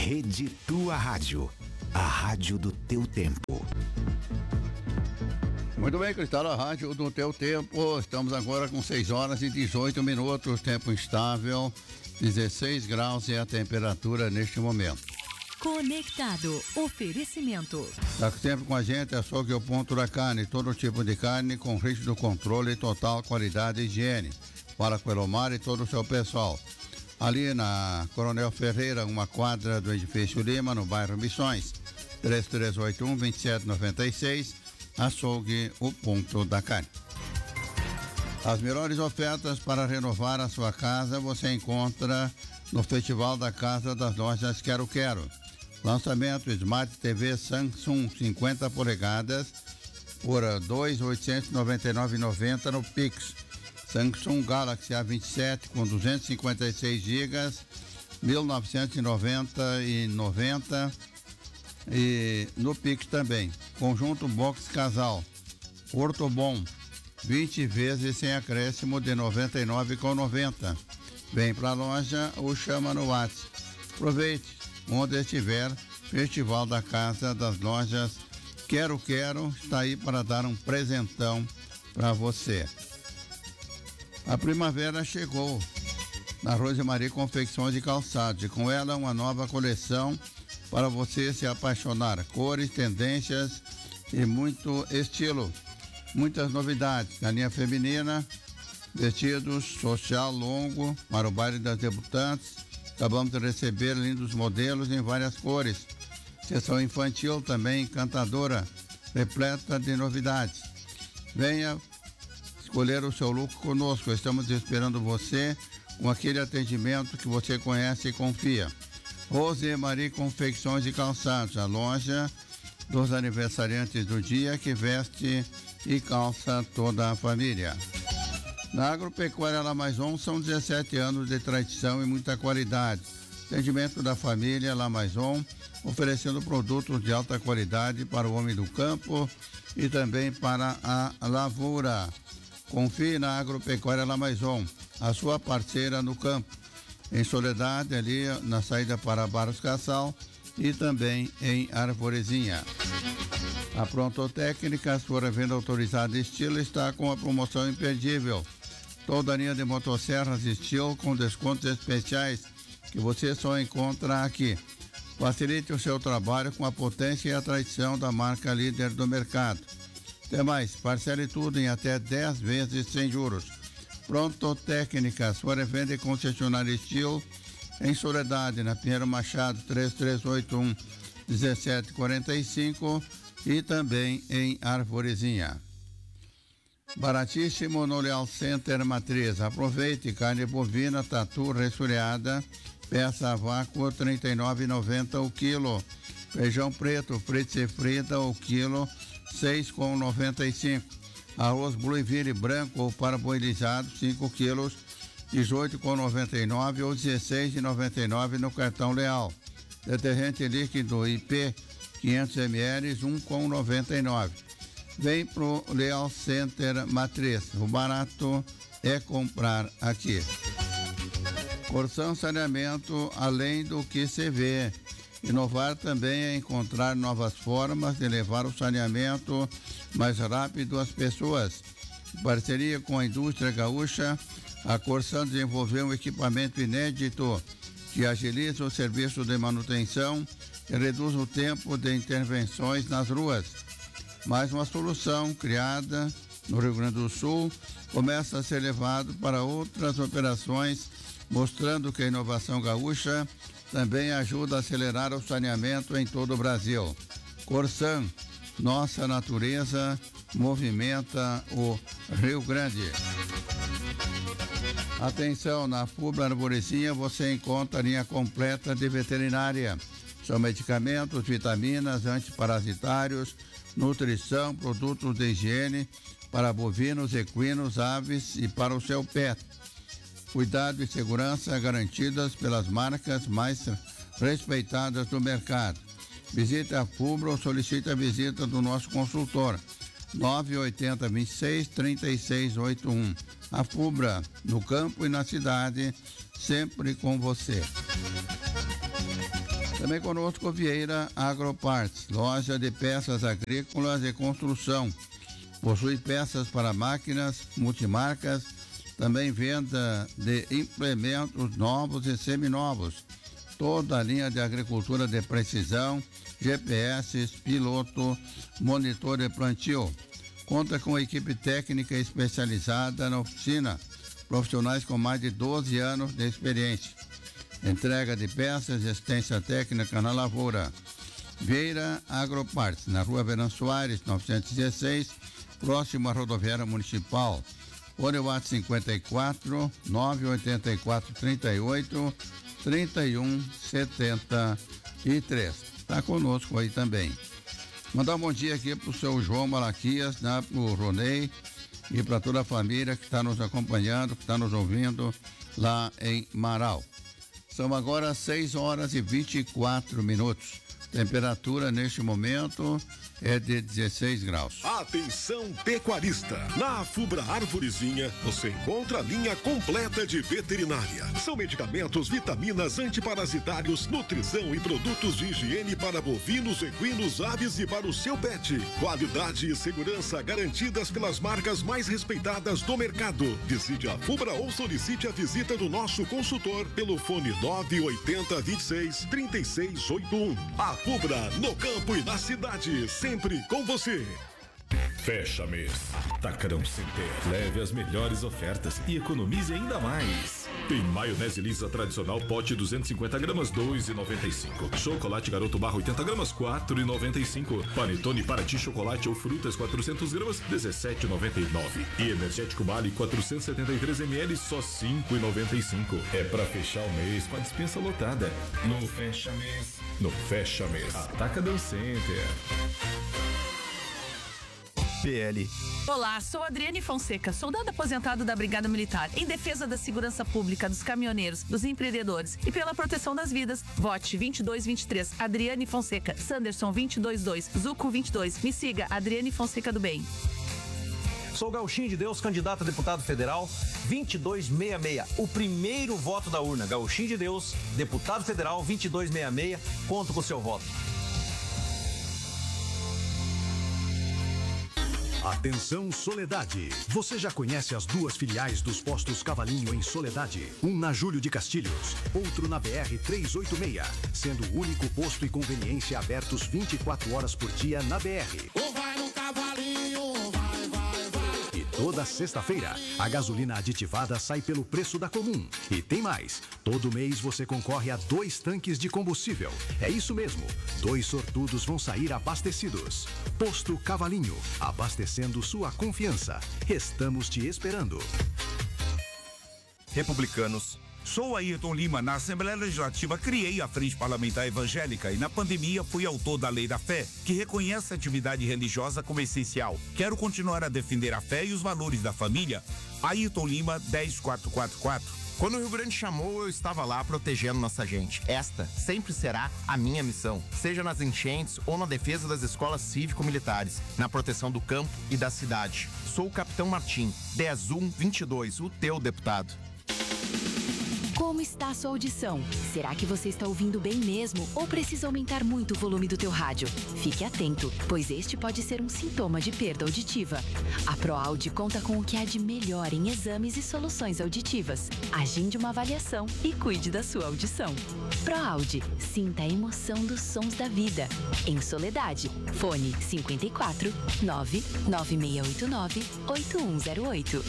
Rede Tua Rádio, a rádio do teu tempo. Muito bem, Cristal, a rádio do teu tempo. Estamos agora com 6 horas e 18 minutos, tempo instável, 16 graus é a temperatura neste momento. Conectado, oferecimento. Está sempre com a gente, Açougue ao Ponto da Carne, todo tipo de carne com rígido controle, total qualidade e higiene. Fala com o Elomar e todo o seu pessoal. Ali na Coronel Ferreira, uma quadra do Edifício Lima, no bairro Missões, 3381-2796, Açougue, o Ponto da Carne. As melhores ofertas para renovar a sua casa você encontra no Festival da Casa das Lojas Quero Quero. Lançamento Smart TV Samsung 50 polegadas por R$ 2.899,90 no Pix. Samsung Galaxy A27 com 256 GB, R$ 1.990,90 e no Pix também. Conjunto Box Casal Ortobon 20 vezes sem acréscimo de R$ 99,90. Vem pra loja ou chama no WhatsApp. Aproveite, onde estiver, Festival da Casa das Lojas Quero Quero está aí para dar um presentão para você. A primavera chegou na Rosemarie Confecções e Calçados, e com ela uma nova coleção para você se apaixonar. Cores, tendências e muito estilo. Muitas novidades na linha feminina, vestidos social longo para o baile das debutantes. Acabamos de receber lindos modelos em várias cores. Seção infantil também encantadora, repleta de novidades. Venha escolher o seu look conosco. Estamos esperando você com aquele atendimento que você conhece e confia. Rosemarie Confecções e Calçados, a loja dos aniversariantes do dia que veste e calça toda a família. Na Agropecuária Lamaison são 17 anos de tradição e muita qualidade. Atendimento da família Lamaison, oferecendo produtos de alta qualidade para o homem do campo e também para a lavoura. Confie na Agropecuária Lamaison, a sua parceira no campo. Em Soledade, ali na saída para Barros Cassal e também em Arvorezinha. A Prontotécnica, sua revenda autorizada Estilo, está com a promoção imperdível. Toda a linha de motosserras Estilo com descontos especiais que você só encontra aqui. Facilite o seu trabalho com a potência e a tradição da marca líder do mercado. Até mais, parcele tudo em até 10 vezes sem juros. Prontotécnica, sua revenda e concessionária Estilo, em Soledade, na Pinheiro Machado, 3381-1745 e também em Arvorezinha. Baratíssimo no Leal Center Matriz. Aproveite, carne bovina, tatu, resfriada, peça a vácuo, R$ 39,90 o quilo. Feijão preto, fritz e frita, o quilo, R$ 6,95. Arroz Blueville branco ou parboilizado, 5 quilos, R$ 18,99 ou R$ 16,99 no cartão Leal. Detergente líquido IP 500 ml, R$ 1,99. Vem pro Leal Center Matriz. O barato é comprar aqui. Corção Saneamento, além do que se vê. Inovar também é encontrar novas formas de levar o saneamento mais rápido às pessoas. Em parceria com a indústria gaúcha, a Corção desenvolveu um equipamento inédito que agiliza o serviço de manutenção e reduz o tempo de intervenções nas ruas. Mais uma solução criada no Rio Grande do Sul começa a ser levado para outras operações, mostrando que a inovação gaúcha também ajuda a acelerar o saneamento em todo o Brasil. Corsan, nossa natureza movimenta o Rio Grande. Atenção, na Fubra Arvorezinha você encontra a linha completa de veterinária. São medicamentos, vitaminas, antiparasitários, nutrição, produtos de higiene para bovinos, equinos, aves e para o seu pet. Cuidado e segurança garantidas pelas marcas mais respeitadas do mercado. Visite a Fubra ou solicite a visita do nosso consultor. 980-26-3681. A Fubra, no campo e na cidade, sempre com você. Também conosco Vieira Agroparts, loja de peças agrícolas e construção. Possui peças para máquinas, multimarcas, também venda de implementos novos e seminovos. Toda a linha de agricultura de precisão, GPS, piloto, monitor de plantio. Conta com equipe técnica especializada na oficina, profissionais com mais de 12 anos de experiência. Entrega de peças e assistência técnica na lavoura. Vieira Agroparts, na rua Venan Soares, 916, próximo à rodoviária municipal. Fone WhatsApp 54 984 38 31 73. Está conosco aí também. Mandar um bom dia aqui pro seu João Malaquias, pro Ronei e para toda a família que está nos acompanhando, que está nos ouvindo lá em Marau. São agora 6 horas e 24 minutos. Temperatura neste momento é de 16 graus. Atenção pecuarista! Na Fubra Arvorezinha você encontra a linha completa de veterinária. São medicamentos, vitaminas, antiparasitários, nutrição e produtos de higiene para bovinos, equinos, aves e para o seu pet. Qualidade e segurança garantidas pelas marcas mais respeitadas do mercado. Visite a Fubra ou solicite a visita do nosso consultor pelo fone 980 26 3681. A Fubra, no campo e na cidade, sempre com você. Fecha mês. Atacadão Center. Leve as melhores ofertas e economize ainda mais. Tem maionese lisa tradicional pote 250 gramas 2,95. Chocolate Garoto Barra 80 gramas 4,95. Panetone Paraty chocolate ou frutas 400 gramas 17,99. E energético Bali 473 ml só 5,95. É pra fechar o mês com a dispensa lotada. No fecha mês. No fecha mês. Atacadão Center. PL. Olá, sou Adriane Fonseca, soldado aposentado da Brigada Militar, em defesa da segurança pública, dos caminhoneiros, dos empreendedores e pela proteção das vidas. Vote 2223, Adriane Fonseca, Sanderson 222, Zuco 22. Me siga, Adriane Fonseca do Bem. Sou Gauchinho de Deus, candidato a deputado federal 2266. O primeiro voto da urna. Gauchinho de Deus, deputado federal 2266. Conto com o seu voto. Atenção Soledade. Você já conhece as duas filiais dos postos Cavalinho em Soledade? Um na Júlio de Castilhos, outro na BR 386, sendo o único posto e conveniência abertos 24 horas por dia na BR. Vai no Cavalinho, vai. E toda sexta-feira, a gasolina aditivada sai pelo preço da comum. E tem mais, todo mês você concorre a 2 tanques de combustível. É isso mesmo, 2 sortudos vão sair abastecidos. Posto Cavalinho, abastecendo sua confiança. Estamos te esperando. Republicanos. Sou Ayrton Lima. Na Assembleia Legislativa criei a Frente Parlamentar Evangélica e na pandemia fui autor da Lei da Fé, que reconhece a atividade religiosa como essencial. Quero continuar a defender a fé e os valores da família. Ayrton Lima, 10444. Quando o Rio Grande chamou, eu estava lá protegendo nossa gente. Esta sempre será a minha missão, seja nas enchentes ou na defesa das escolas cívico-militares, na proteção do campo e da cidade. Sou o Capitão Martim, 10122, o teu deputado. Como está a sua audição? Será que você está ouvindo bem mesmo ou precisa aumentar muito o volume do teu rádio? Fique atento, pois este pode ser um sintoma de perda auditiva. A ProAudio conta com o que há de melhor em exames e soluções auditivas. Agende uma avaliação e cuide da sua audição. ProAudio, sinta a emoção dos sons da vida. Em Soledade, fone 54 99689 8108.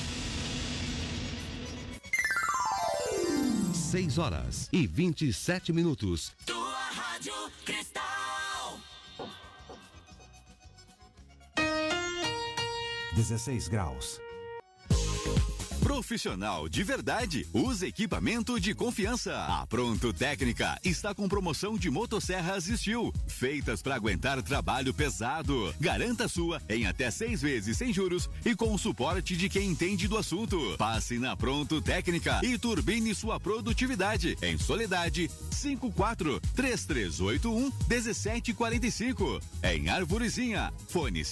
6 horas e 27 minutos. Tua Rádio Cristal. 16 graus. Profissional de verdade, usa equipamento de confiança. A Pronto Técnica está com promoção de motosserras Steel, feitas para aguentar trabalho pesado. Garanta a sua em até 6 vezes sem juros e com o suporte de quem entende do assunto. Passe na Pronto Técnica e turbine sua produtividade. Em Soledade, 54-3381-1745. Em Arvorezinha, fone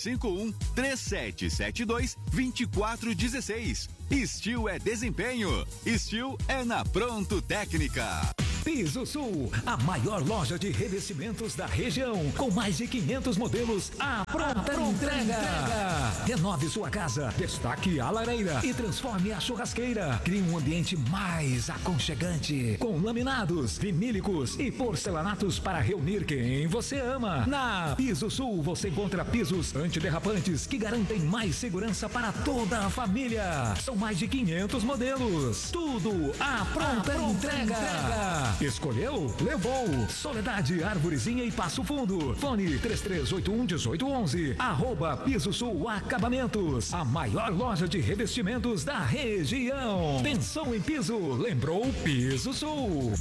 51-3772-2416. Steel é desempenho. Steel é na Pronto Técnica. Piso Sul, a maior loja de revestimentos da região, com mais de 500 modelos à pronta entrega. Renove sua casa, destaque a lareira e transforme a churrasqueira. Crie um ambiente mais aconchegante, com laminados, vinílicos e porcelanatos para reunir quem você ama. Na Piso Sul você encontra pisos antiderrapantes que garantem mais segurança para toda a família. São mais de 500 modelos. Tudo à pronta entrega. Escolheu? Levou. Soledade, Arvorezinha e Passo Fundo. Fone 3381-1811. @Piso Sul Acabamentos. A maior loja de revestimentos da região. Pensou em piso? Lembrou Piso Sul.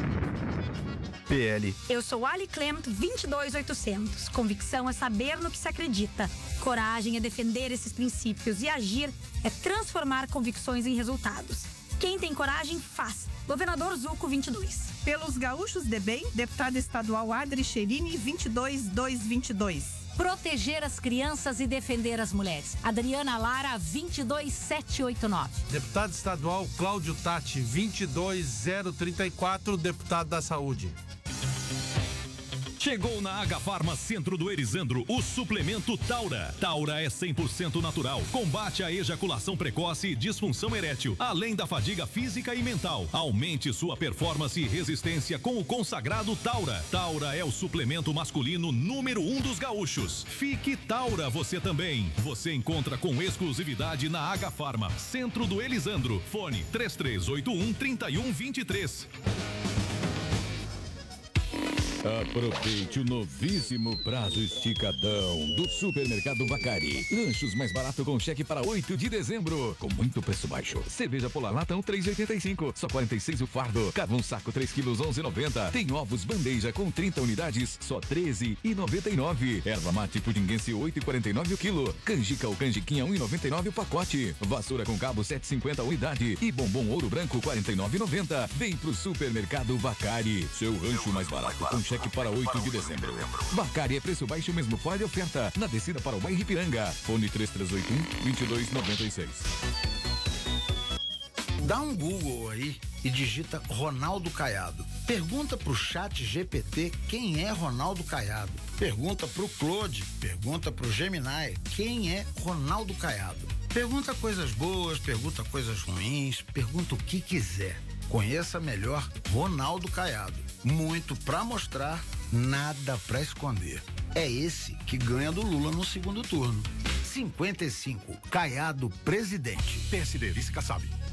PL. Eu sou Ali Clement, 22800. Convicção é saber no que se acredita. Coragem é defender esses princípios. E agir é transformar convicções em resultados. Quem tem coragem, faz. Governador Zuco, 22. Pelos gaúchos de bem, deputada estadual Adri Cherini, 22222. Proteger as crianças e defender as mulheres. Adriana Lara, 22789. Deputado estadual Cláudio Tati, 22034, deputado da Saúde. Chegou na Agafarma Centro do Elisandro o suplemento Taura. Taura é 100% natural, combate a ejaculação precoce e disfunção erétil, além da fadiga física e mental. Aumente sua performance e resistência com o consagrado Taura. Taura é o suplemento masculino número 1 dos gaúchos. Fique Taura você também. Você encontra com exclusividade na Agafarma Centro do Elisandro. Fone 3381-3123. Aproveite o novíssimo prazo esticadão do Supermercado Vacari. Lanchos mais barato com cheque para 8 de dezembro, com muito preço baixo. Cerveja Polar Latão 3,85, só 46 o fardo. Carvão saco 3 quilos 11,90. Tem ovos bandeja com 30 unidades, só 13,99. Erva mate pudinguense 8,49 o quilo. Canjica ou canjiquinha 1,99 o pacote. Vassoura com cabo 7,50 a unidade. E bombom ouro branco 49,90. Vem pro Supermercado Vacari, seu rancho mais barato com cheque para 8 de dezembro. Vacari é preço baixo mesmo fora de oferta. Na descida para o bairro Ipiranga. Fone 3381-2296. Dá um Google aí e digita Ronaldo Caiado. Pergunta pro Chat GPT quem é Ronaldo Caiado. Pergunta pro Claude, pergunta pro Gemini quem é Ronaldo Caiado. Pergunta coisas boas, pergunta coisas ruins, pergunta o que quiser. Conheça melhor Ronaldo Caiado. Muito pra mostrar, nada pra esconder. É esse que ganha do Lula no segundo turno. 55, Caiado presidente. PSD, vice Kassab.